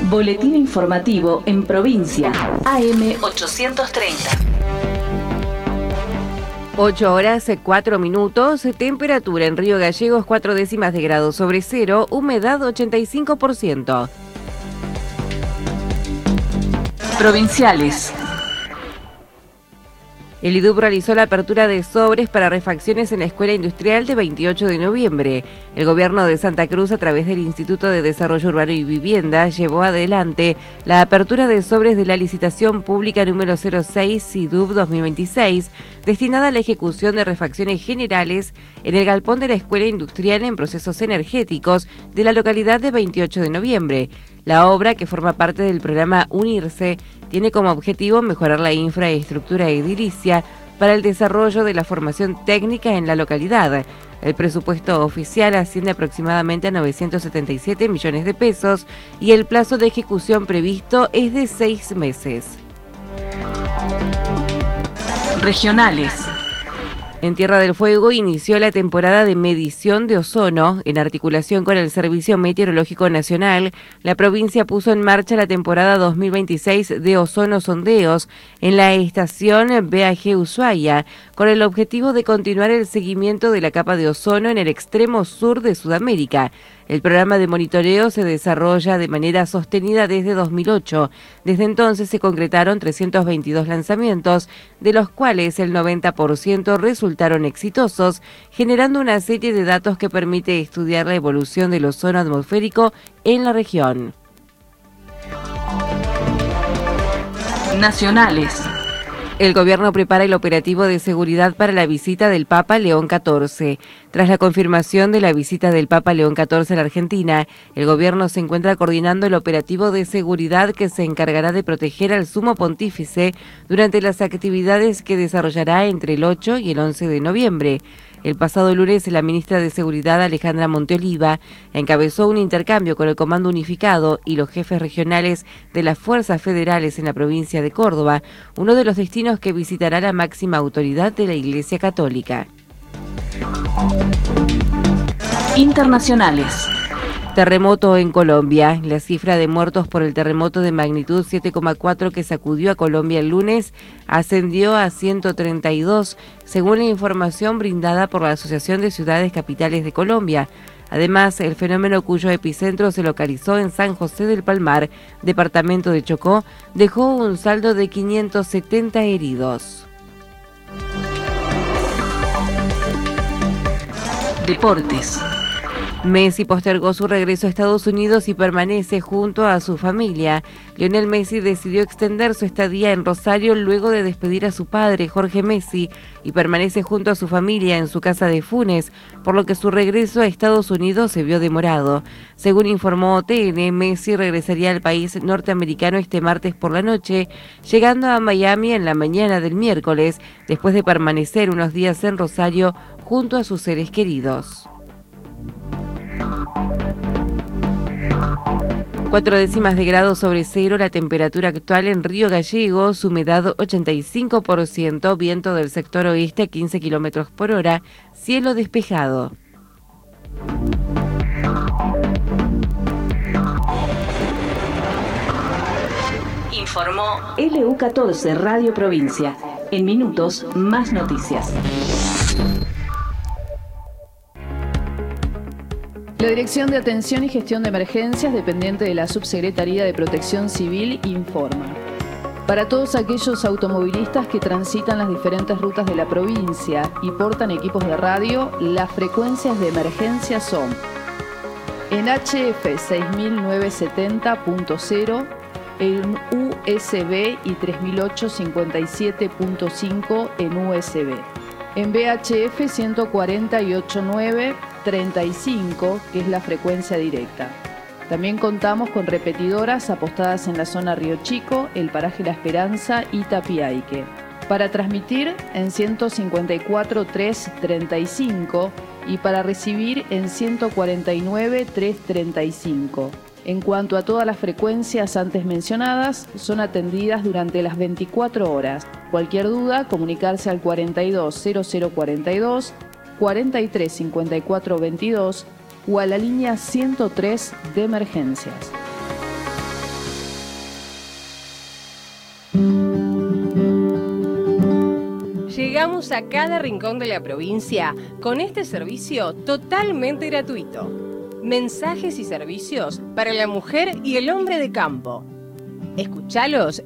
Boletín informativo en provincia. AM 830. 8 horas 4 minutos, temperatura en Río Gallegos 4 décimas de grado sobre cero, humedad 85%. Provinciales. El IDUB realizó la apertura de sobres para refacciones en la Escuela Industrial de 28 de noviembre. El gobierno de Santa Cruz, a través del Instituto de Desarrollo Urbano y Vivienda, llevó adelante la apertura de sobres de la licitación pública número 06 IDUB 2026, destinada a la ejecución de refacciones generales en el galpón de la Escuela Industrial en procesos energéticos de la localidad de 28 de noviembre. La obra, que forma parte del programa Unirse, tiene como objetivo mejorar la infraestructura edilicia para el desarrollo de la formación técnica en la localidad. El presupuesto oficial asciende aproximadamente a 977 millones de pesos y el plazo de ejecución previsto es de 6 meses. Regionales. En Tierra del Fuego inició la temporada de medición de ozono. En articulación con el Servicio Meteorológico Nacional, la provincia puso en marcha la temporada 2026 de ozono sondeos en la estación BAG Ushuaia, con el objetivo de continuar el seguimiento de la capa de ozono en el extremo sur de Sudamérica. El programa de monitoreo se desarrolla de manera sostenida desde 2008. Desde entonces se concretaron 322 lanzamientos, de los cuales el 90% resultaron exitosos, generando una serie de datos que permite estudiar la evolución del ozono atmosférico en la región. Nacionales. El gobierno prepara el operativo de seguridad para la visita del Papa León XIV. Tras la confirmación de la visita del Papa León XIV a la Argentina, el gobierno se encuentra coordinando el operativo de seguridad que se encargará de proteger al Sumo Pontífice durante las actividades que desarrollará entre el 8 y el 11 de noviembre. El pasado lunes, la ministra de Seguridad, Alejandra Monteoliva, encabezó un intercambio con el Comando Unificado y los jefes regionales de las fuerzas federales en la provincia de Córdoba, uno de los destinos que visitará la máxima autoridad de la Iglesia Católica. Internacionales. Terremoto en Colombia. La cifra de muertos por el terremoto de magnitud 7,4 que sacudió a Colombia el lunes ascendió a 132, según la información brindada por la Asociación de Ciudades Capitales de Colombia. Además, el fenómeno, cuyo epicentro se localizó en San José del Palmar, departamento de Chocó, dejó un saldo de 570 heridos. Deportes. Messi postergó su regreso a Estados Unidos y permanece junto a su familia. Lionel Messi decidió extender su estadía en Rosario luego de despedir a su padre, Jorge Messi, y permanece junto a su familia en su casa de Funes, por lo que su regreso a Estados Unidos se vio demorado. Según informó TN, Messi regresaría al país norteamericano este martes por la noche, llegando a Miami en la mañana del miércoles, después de permanecer unos días en Rosario junto a sus seres queridos. 4 décimas de grado sobre cero la temperatura actual en Río Gallegos, humedad 85%, viento del sector oeste a 15 kilómetros por hora, cielo despejado. Informó LU14 Radio Provincia. En minutos, más noticias. La Dirección de Atención y Gestión de Emergencias, dependiente de la Subsecretaría de Protección Civil, informa. Para todos aquellos automovilistas que transitan las diferentes rutas de la provincia y portan equipos de radio, las frecuencias de emergencia son: en HF 6970.0, en USB y 3008-57.5 en USB. En VHF 148.935, que es la frecuencia directa. También contamos con repetidoras apostadas en la zona Río Chico, el paraje La Esperanza y Tapiaique. Para transmitir en 154.335 y para recibir en 149.335. En cuanto a todas las frecuencias antes mencionadas, son atendidas durante las 24 horas. Cualquier duda, comunicarse al 420042, 435422 o a la línea 103 de emergencias. Llegamos a cada rincón de la provincia con este servicio totalmente gratuito. Mensajes y servicios para la mujer y el hombre de campo. Escuchalos